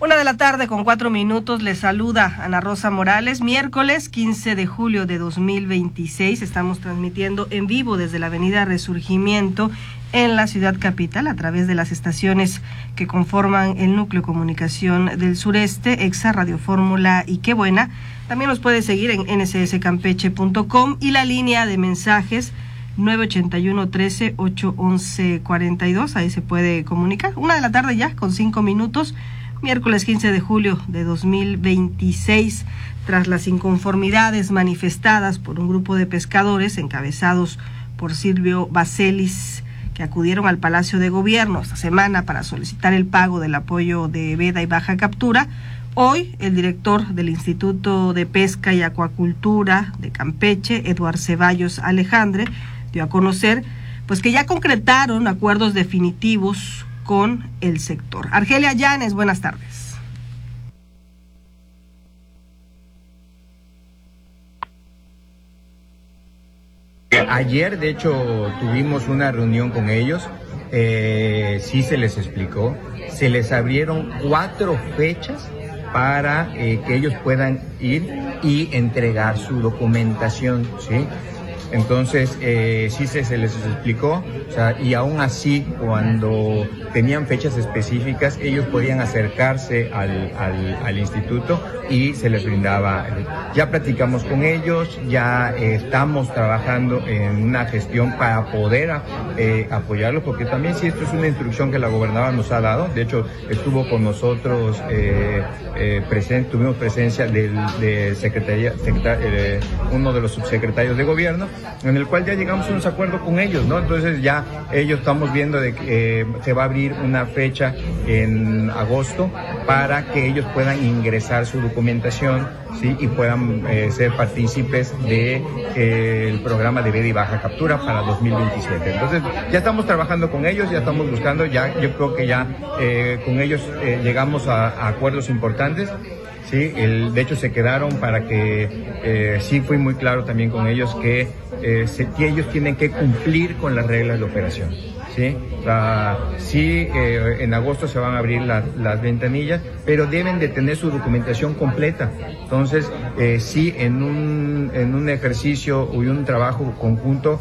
1:04 les saluda Ana Rosa Morales. Miércoles 15 de julio de 2026. Estamos transmitiendo en vivo desde la avenida Resurgimiento en la ciudad capital a través de las estaciones que conforman el núcleo comunicación del sureste, Exa, Radio Fórmula y Qué Buena. También nos puede seguir en nsscampeche.com y la línea de mensajes 981-13-811-42. Ahí se puede comunicar. 1:00 ya, con 5 minutos. Miércoles 15 de julio de 2026, tras las inconformidades manifestadas por un grupo de pescadores encabezados por Silvio Baselis, que acudieron al Palacio de Gobierno esta semana para solicitar el pago del apoyo de veda y baja captura, hoy el director del Instituto de Pesca y Acuacultura de Campeche, Eduard Ceballos Alejandre, dio a conocer pues que ya concretaron acuerdos definitivos con el sector. Argelia Llanes, buenas tardes. Ayer, de hecho, tuvimos una reunión con ellos, sí se les explicó, se les abrieron 4 fechas para que ellos puedan ir y entregar su documentación, ¿sí? Entonces, sí se les explicó, o sea, y aún así, cuando tenían fechas específicas, ellos podían acercarse al instituto y se les brindaba. Ya platicamos con ellos, ya estamos trabajando en una gestión para poder apoyarlos, porque también sí, esto es una instrucción que la gobernadora nos ha dado. De hecho, estuvo con nosotros, tuvimos presencia de uno de los subsecretarios de gobierno, en el cual ya llegamos a un acuerdo con ellos, ¿no? Entonces ya ellos estamos viendo de que se va a abrir una fecha en agosto para que ellos puedan ingresar su documentación, ¿sí? Y puedan ser partícipes de el programa de veda y baja captura para 2027. Entonces ya estamos trabajando con ellos, ya estamos buscando, ya yo creo que ya con ellos llegamos a acuerdos importantes. Sí, de hecho se quedaron para que, sí fui muy claro también con ellos que ellos tienen que cumplir con las reglas de operación, ¿sí? O sea, sí, en agosto se van a abrir las ventanillas, pero deben de tener su documentación completa. Entonces, sí, en un ejercicio y un trabajo conjunto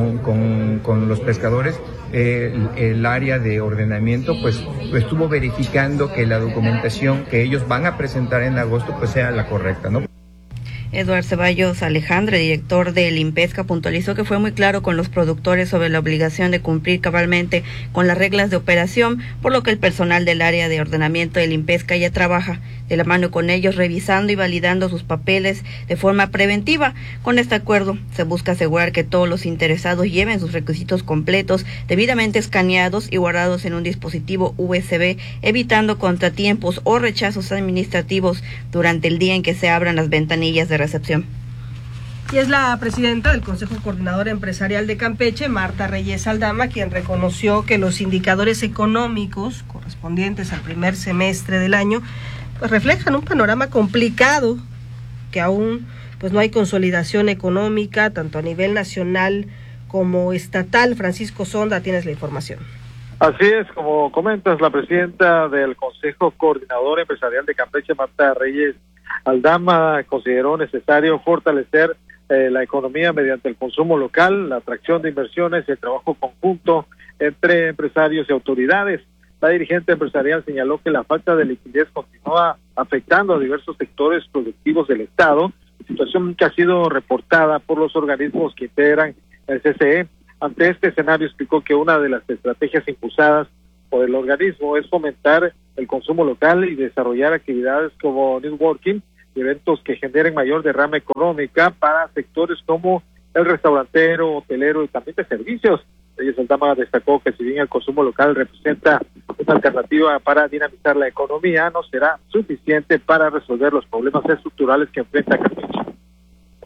con los pescadores, el área de ordenamiento pues estuvo verificando que la documentación que ellos van a presentar en agosto pues sea la correcta, ¿no? Eduard Ceballos Alejandre, director del INPESCA, puntualizó que fue muy claro con los productores sobre la obligación de cumplir cabalmente con las reglas de operación, por lo que el personal del área de ordenamiento del INPESCA ya trabaja de la mano con ellos, revisando y validando sus papeles de forma preventiva. Con este acuerdo se busca asegurar que todos los interesados lleven sus requisitos completos, debidamente escaneados y guardados en un dispositivo USB, evitando contratiempos o rechazos administrativos durante el día en que se abran las ventanillas de recepción. Y es la presidenta del Consejo Coordinador Empresarial de Campeche, Marta Reyes Aldama, quien reconoció que los indicadores económicos correspondientes al primer semestre del año pues reflejan un panorama complicado, que aún pues no hay consolidación económica tanto a nivel nacional como estatal. Francisco Sonda, tienes la información. Así es, como comentas, la presidenta del Consejo Coordinador Empresarial de Campeche, Marta Reyes Aldama, consideró necesario fortalecer la economía mediante el consumo local, la atracción de inversiones y el trabajo conjunto entre empresarios y autoridades. La dirigente empresarial señaló que la falta de liquidez continúa afectando a diversos sectores productivos del Estado, situación que ha sido reportada por los organismos que integran el CCE. Ante este escenario, explicó que una de las estrategias impulsadas por el organismo es fomentar el consumo local y desarrollar actividades como networking, eventos que generen mayor derrama económica para sectores como el restaurantero, hotelero y también de servicios. Reyes Aldama destacó que si bien el consumo local representa una alternativa para dinamizar la economía, no será suficiente para resolver los problemas estructurales que enfrenta Campeche.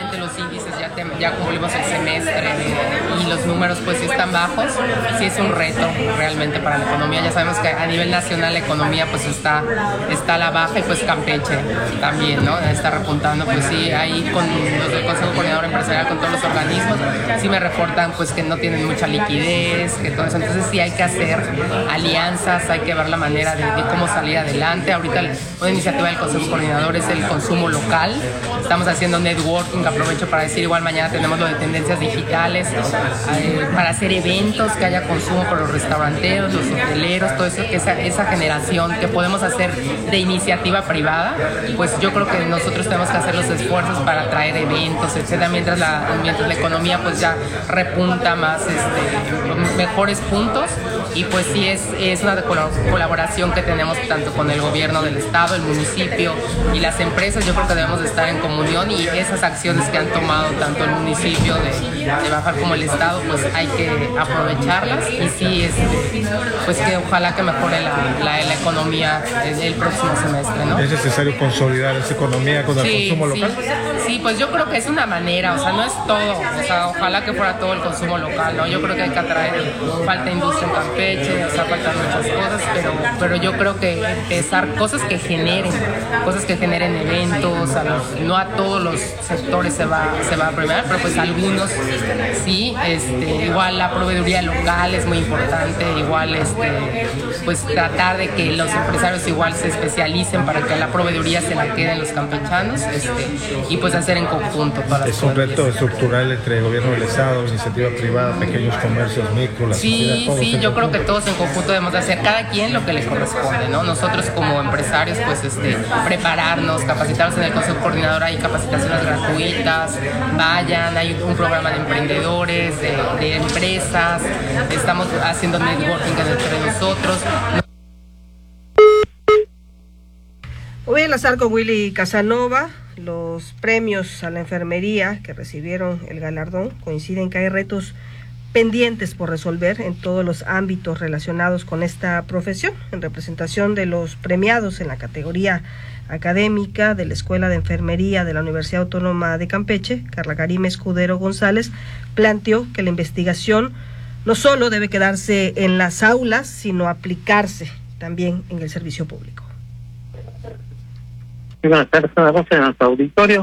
realmente los índices ya cumplimos el semestre y los números pues sí están bajos, sí es un reto realmente para la economía. Ya sabemos que a nivel nacional la economía pues está a la baja y pues Campeche también, ¿no? Está repuntando, pues sí, ahí con los del Consejo Coordinador Empresarial, con todos los organismos, sí me reportan pues que no tienen mucha liquidez, que todo eso. Entonces sí hay que hacer alianzas, hay que ver la manera de cómo salir adelante. Ahorita una iniciativa del Consejo Coordinador es el consumo local. Estamos haciendo networking, aprovecho para decir, igual mañana tenemos lo de tendencias digitales, para hacer eventos, que haya consumo por los restauranteros, los hoteleros, todo eso, esa generación que podemos hacer de iniciativa privada, pues yo creo que nosotros tenemos que hacer los esfuerzos para traer eventos, etcétera, mientras la economía pues ya repunta más, mejores puntos, y pues sí es una colaboración que tenemos tanto con el gobierno del estado, el municipio y las empresas. Yo creo que debemos de estar en comunión, y esas acciones que han tomado tanto el municipio de bajar como el estado, pues hay que aprovecharlas, y sí, pues que ojalá que mejore la economía el próximo semestre, ¿no? ¿Es necesario consolidar esa economía con el consumo local? Sí, pues yo creo que es una manera, o sea, no es todo, o sea, ojalá que fuera todo el consumo local, ¿no? Yo creo que hay que atraer, falta industria en Campeche, o sea, faltan muchas cosas, pero yo creo que empezar cosas que generen eventos, no a todos los sectores se va a premiar, pero pues algunos sí, igual la proveeduría local es muy importante, igual pues tratar de que los empresarios igual se especialicen para que la proveeduría se la queden los campechanos, y pues hacer en conjunto todas las cosas. Es un reto estructural entre el gobierno del estado, iniciativa privada, pequeños comercios, micro, la sociedad, sí, yo creo que todos en conjunto debemos de hacer cada quien lo que le corresponde, ¿no? Nosotros como empresarios pues prepararnos, capacitarnos. En el Consejo Coordinador hay capacitaciones gratuitas, vayan, hay un programa de emprendedores, de empresas, estamos haciendo networking entre nosotros. Voy a enlazar con Willy Casanova. Los premios a la enfermería que recibieron el galardón coinciden que hay retos pendientes por resolver en todos los ámbitos relacionados con esta profesión. En representación de los premiados en la categoría académica de la Escuela de Enfermería de la Universidad Autónoma de Campeche, Carla Karime Escudero González planteó que la investigación no solo debe quedarse en las aulas, sino aplicarse también en el servicio público. Buenas tardes a todos en nuestro auditorio.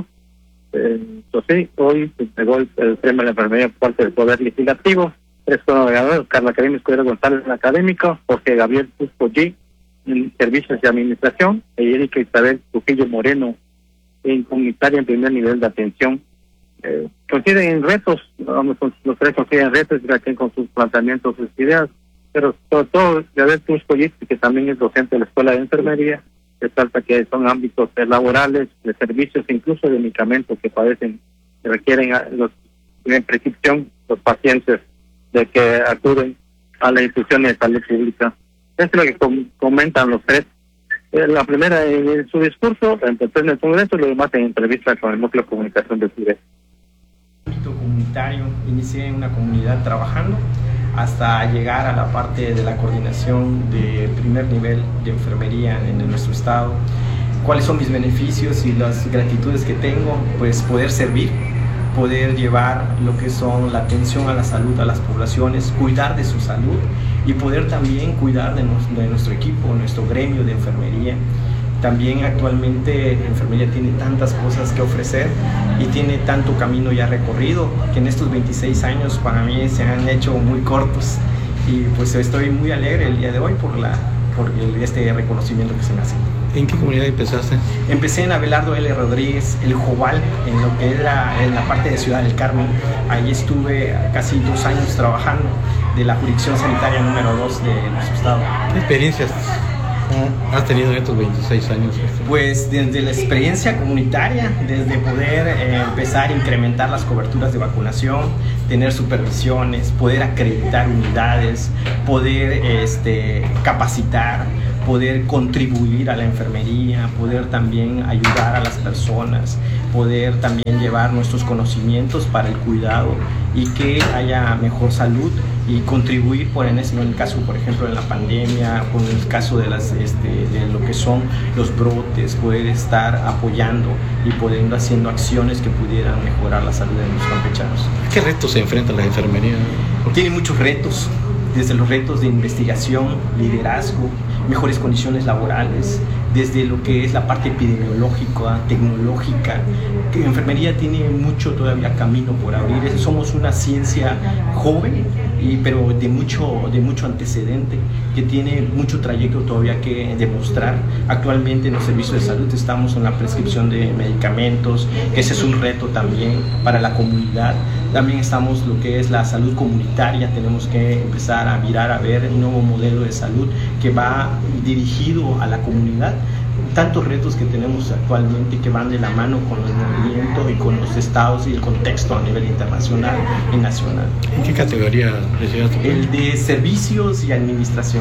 Sí, hoy se entregó el premio de la enfermería por parte del Poder Legislativo. Es ganador Carla Karime Escudero González en académico, Jorge Gabriel Cusco G en servicios de administración, y Erika Isabel Trujillo Moreno en comunitaria en primer nivel de atención. Coinciden retos, los tres coinciden retos, cada quien con sus planteamientos, sus ideas, pero sobre todo Gabriel Cusco G, que también es docente de la Escuela de Enfermería, resalta que son ámbitos laborales, de servicios, incluso de medicamentos que padecen, que requieren en prescripción los pacientes de que acuden a las instituciones de salud pública. Esto es lo que comentan los tres. La primera en su discurso, entonces en el Congreso, y lo demás en entrevista con el Núcleo de Comunicación del CIDE. En el ámbito comunitario, inicié en una comunidad trabajando hasta llegar a la parte de la coordinación de primer nivel de enfermería en nuestro estado. ¿Cuáles son mis beneficios y las gratitudes que tengo? Pues poder servir, poder llevar lo que son la atención a la salud a las poblaciones, cuidar de su salud y poder también cuidar de nuestro equipo, nuestro gremio de enfermería. También actualmente enfermería tiene tantas cosas que ofrecer y tiene tanto camino ya recorrido que en estos 26 años para mí se han hecho muy cortos, y pues estoy muy alegre el día de hoy por este reconocimiento que se me hace. ¿En qué comunidad empezaste? Empecé en Abelardo L. Rodríguez, El Jobal, en lo que era en la parte de Ciudad del Carmen. Ahí estuve casi 2 años trabajando de la jurisdicción sanitaria número 2 de nuestro estado. ¿Qué experiencias has tenido en estos 26 años? Pues desde la experiencia comunitaria, desde poder empezar a incrementar las coberturas de vacunación, tener supervisiones, poder acreditar unidades, poder capacitar, poder contribuir a la enfermería, poder también ayudar a las personas, poder también llevar nuestros conocimientos para el cuidado y que haya mejor salud y contribuir en el caso, por ejemplo, de la pandemia, con el caso de lo que son los brotes, poder estar apoyando y pudiendo haciendo acciones que pudieran mejorar la salud de los campechanos. ¿Qué retos se enfrenta la enfermería? Tiene muchos retos, desde los retos de investigación, liderazgo, mejores condiciones laborales, desde lo que es la parte epidemiológica, tecnológica. Que enfermería tiene mucho todavía camino por abrir. Somos una ciencia joven, pero de mucho antecedente, que tiene mucho trayecto todavía que demostrar. Actualmente en los servicios de salud estamos en la prescripción de medicamentos, que ese es un reto también para la comunidad. También estamos lo que es la salud comunitaria, tenemos que empezar a mirar a ver un nuevo modelo de salud que va dirigido a la comunidad. Tantos retos que tenemos actualmente que van de la mano con el movimiento y con los estados y el contexto a nivel internacional y nacional. ¿En qué categoría le llegaste? El de servicios y administración.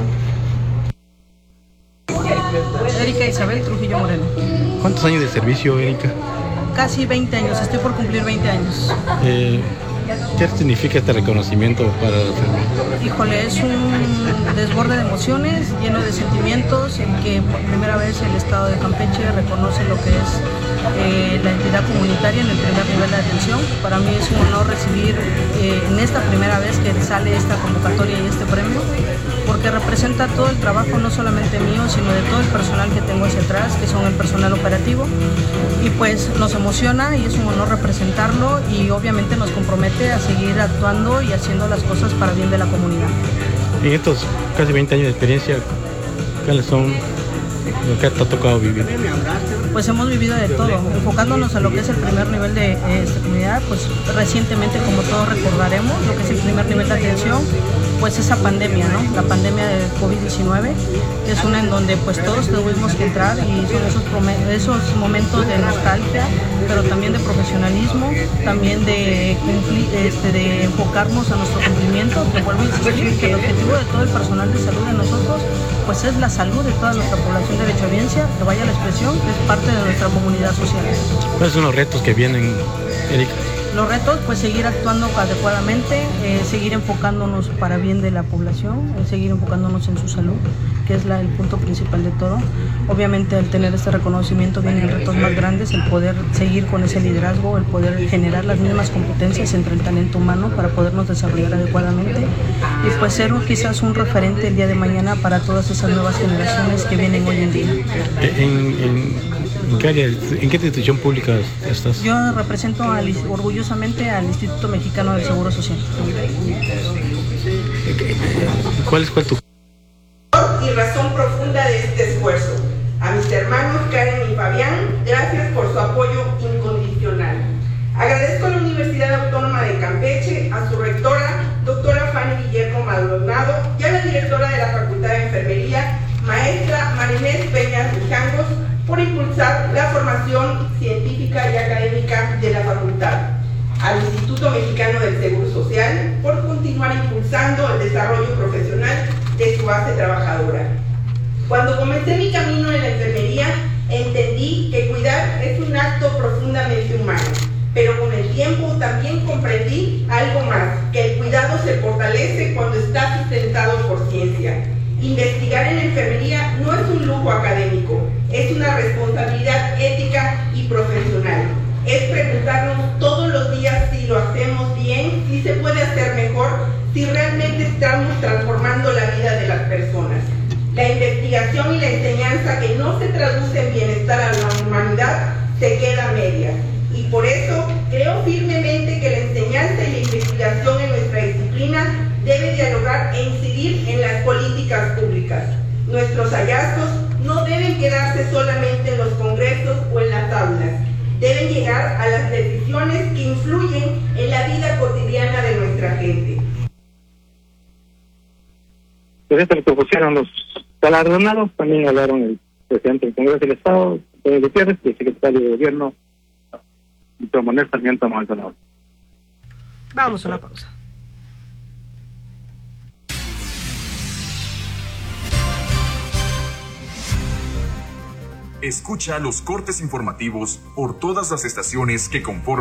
Erika Isabel Trujillo Moreno. ¿Cuántos años de servicio, Erika? Casi 20 años, estoy por cumplir 20 años. ¿Qué significa este reconocimiento para la enfermería? Híjole, es un desborde de emociones, lleno de sentimientos, en que por primera vez el Estado de Campeche reconoce lo que es la entidad comunitaria en el primer nivel de atención. Para mí es un honor recibir en esta primera vez que sale esta convocatoria y este premio, porque representa todo el trabajo, no solamente mío, sino de todo el personal que tengo hacia atrás, que son el personal operativo, y pues nos emociona y es un honor representarlo y obviamente nos compromete a seguir actuando y haciendo las cosas para bien de la comunidad. En estos casi 20 años de experiencia, ¿cuáles son lo que te ha tocado vivir? Pues hemos vivido de todo, enfocándonos a lo que es el primer nivel de esta comunidad, pues recientemente, como todos recordaremos, lo que es el primer nivel de atención, pues esa pandemia, ¿no? La pandemia de COVID-19, que es una en donde pues todos tuvimos que entrar y son esos momentos de nostalgia, pero también de profesionalismo, también de enfocarnos a nuestro cumplimiento, que vuelvo a insistir, que el objetivo de todo el personal de salud de nosotros pues es la salud de toda nuestra población derechohabiense, que vaya la expresión, que es parte de nuestra comunidad social. ¿Cuáles son los retos que vienen, Erika? Los retos, pues seguir actuando adecuadamente, seguir enfocándonos para bien de la población, seguir enfocándonos en su salud, que es el punto principal de todo. Obviamente al tener este reconocimiento vienen retos más grandes, el poder seguir con ese liderazgo, el poder generar las mismas competencias entre el talento humano para podernos desarrollar adecuadamente y pues ser quizás un referente el día de mañana para todas esas nuevas generaciones que vienen hoy en día. ¿En qué institución pública estás? Yo represento orgullosamente al Instituto Mexicano del Seguro Social. ¿Cuál es tu y razón profunda de este esfuerzo? A mis hermanos Karen y Fabián, gracias por su apoyo incondicional. Agradezco a la Universidad Autónoma de Campeche, a su rectora, doctora Fanny Guillermo Maldonado, y a la directora de la Facultad de Enfermería, maestra Marinés Peña Mijangos, por impulsar la formación científica y académica de la facultad. Al Instituto Mexicano del Seguro Social, por continuar impulsando el desarrollo profesional de su base trabajadora. Cuando comencé mi camino en la enfermería, entendí que cuidar es un acto profundamente humano, pero con el tiempo también comprendí algo más, que el cuidado se fortalece cuando está sustentado por ciencia. Investigar en la enfermería no es un lujo académico, es una responsabilidad ética y profesional. Es preguntarnos todos los días si lo hacemos bien, si se puede hacer mejor, si realmente estamos transformando la vida de las personas. La investigación y la enseñanza que no se traduce en bienestar a la humanidad se queda a medias. Y por eso creo firmemente que la enseñanza y la investigación en nuestra disciplina debe dialogar e incidir en las políticas públicas. Nuestros hallazgos no deben quedarse solamente en los congresos o en las aulas. Deben llegar a las decisiones que influyen en la vida cotidiana de nuestra gente. Pues esto lo propusieron los galardonados, también hablaron el presidente del Congreso del Estado, Pedro Gutiérrez, y el secretario de Gobierno, Víctor Manuel Sarmiento Maldonado. Vamos a una pausa. Escucha los cortes informativos por todas las estaciones que conforman